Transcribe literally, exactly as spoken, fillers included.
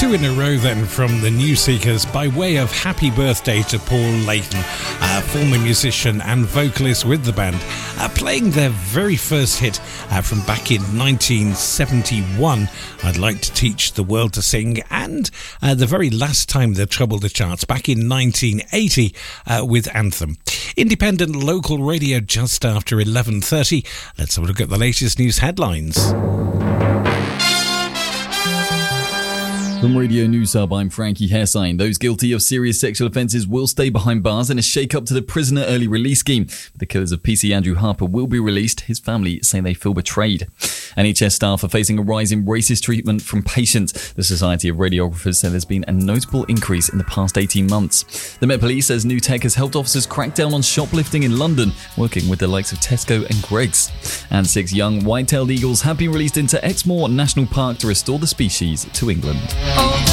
two in a row then from the New Seekers by way of happy birthday to Paul Layton, uh, former musician and vocalist with the band, uh, playing their very first hit uh, from back in nineteen seventy-one, I'd Like to Teach the World to Sing, and uh, the very last time they troubled the charts back in nineteen eighty uh, with Anthem. Independent local radio just after eleven thirty. Let's have a look at the latest news headlines. From Radio News Hub, I'm Frankie Hesine. Those guilty of serious sexual offences will stay behind bars in a shake-up to the prisoner early release scheme. The killers of P C Andrew Harper will be released. His family say they feel betrayed. N H S staff are facing a rise in racist treatment from patients. The Society of Radiographers said there's been a notable increase in the past eighteen months. The Met Police says new tech has helped officers crack down on shoplifting in London, working with the likes of Tesco and Greggs. And six young white-tailed eagles have been released into Exmoor National Park to restore the species to England.